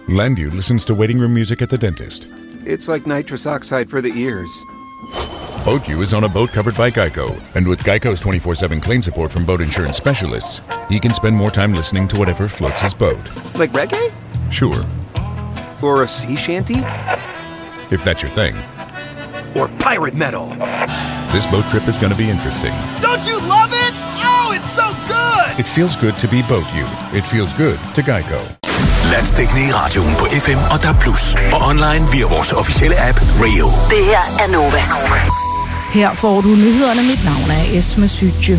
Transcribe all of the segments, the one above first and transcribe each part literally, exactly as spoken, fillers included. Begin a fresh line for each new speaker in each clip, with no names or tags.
Landu listens to waiting room music at the dentist.
It's like nitrous oxide for the ears.
BoatU is on a boat covered by Geico. And with Geico's twenty-four seven claim support from boat insurance specialists, he can spend more time listening to whatever floats his boat.
Like reggae?
Sure.
Or a sea shanty?
If that's your thing.
Or pirate metal?
This boat trip is going to be interesting.
Don't you love it? Oh, it's so good!
It feels good to be BoatU. It feels good to Geico.
Landsdækkende i radioen på F M og D A B plus, og online via vores officielle app Rio.
Det her er Nova.
Her får du nyhederne. Mit navn er Esme Sytje.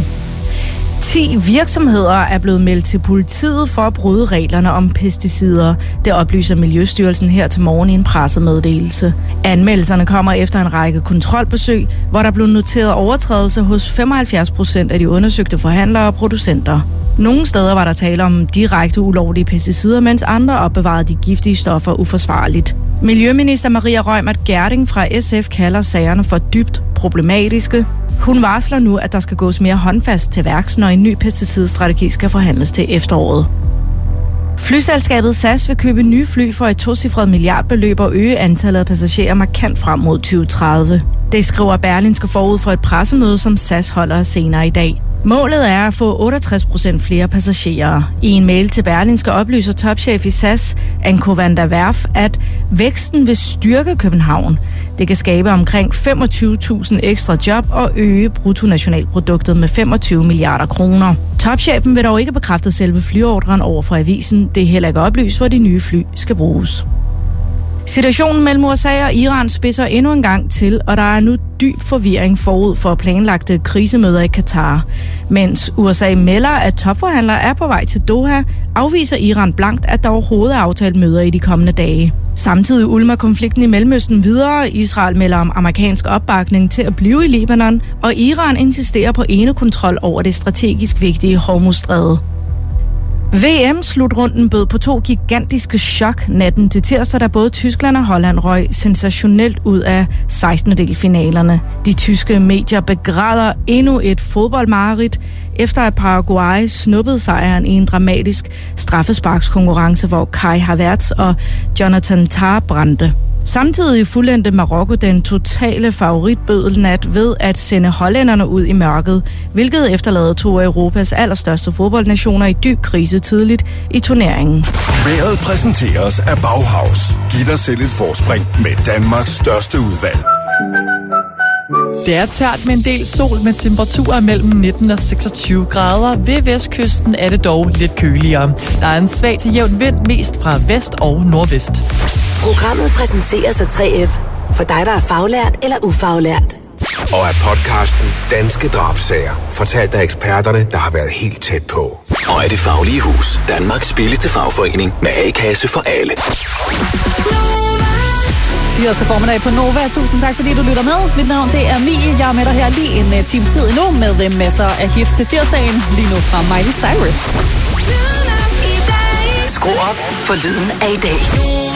ti virksomheder er blevet meldt til politiet for at bryde reglerne om pesticider. Det oplyser Miljøstyrelsen her til morgen i en pressemeddelelse. Anmeldelserne kommer efter en række kontrolbesøg, hvor der blev noteret overtrædelse hos femoghalvfjerds procent af de undersøgte forhandlere og producenter. Nogle steder var der tale om direkte ulovlige pesticider, mens andre opbevarede de giftige stoffer uforsvarligt. Miljøminister Maria Reumert Gjerding fra S F kalder sagerne for dybt problematiske. Hun varsler nu, at der skal gås mere håndfast til værks, når en ny pesticidstrategi skal forhandles til efteråret. Flyselskabet S A S vil købe nye fly for et tocifret milliardbeløb og øge antallet af passagerer markant frem mod tyve tredive. Det skriver Berlingske forud for et pressemøde, som S A S holder senere i dag. Målet er at få otteogtres procent flere passagerer. I en mail til Berlingske oplyser topchef i S A S, Anko van der Werf, at væksten vil styrke København. Det kan skabe omkring femogtyve tusind ekstra job og øge bruttonationalproduktet med femogtyve milliarder kroner. Topchefen vil dog ikke bekræfte selve flyordren over for avisen. Det er heller ikke oplyst, hvor de nye fly skal bruges. Situationen mellem U S A og Iran spidser endnu en gang til, og der er nu dyb forvirring forud for planlagte krisemøder i Katar. Mens U S A melder, at topforhandlere er på vej til Doha, afviser Iran blankt, at der overhovedet er aftalt møder i de kommende dage. Samtidig ulmer konflikten i Mellemøsten videre. Israel melder om amerikansk opbakning til at blive i Libanon, og Iran insisterer på enekontrol over det strategisk vigtige Hormuzstræde. V M-slutrunden bød på to gigantiske chok natten til tirsdag, da både Tyskland og Holland røg sensationelt ud af sekstendedelsfinalerne. De tyske medier begræder endnu et fodboldmareridt, efter at Paraguay snuppede sejren i en dramatisk straffesparkskonkurrence, hvor Kai Havertz og Jonathan Tah brændte. Samtidig fuldendte Marokko den totale favoritbødelnat ved at sende hollænderne ud i mørket, hvilket efterlader to af Europas allerstørste fodboldnationer i dyb krise tidligt i turneringen.
Vejret præsenteres af Bauhaus. Giv dig selv et forspring med Danmarks største udvalg.
Det er tørt med en del sol med temperaturer mellem nitten og seksogtyve grader. Ved vestkysten er det dog lidt køligere. Der er en svag til jævn vind, mest fra vest og nordvest.
Programmet præsenteres af tre F for dig, der er faglært eller ufaglært.
Og af podcasten Danske Drabsager, fortalt af eksperterne, der har været helt tæt på. Og af Det Faglige Hus, Danmarks billigste fagforening med A-kasse for alle.
Tirsdag formiddag på Nova. Tusind tak, fordi du lytter med. Mit navn det er Mie. Jeg er med dig her lige en uh, times tid endnu med uh, masser af hits til tirsdagen. Lige nu fra Miley Cyrus.
Skru op for lyden af i dag.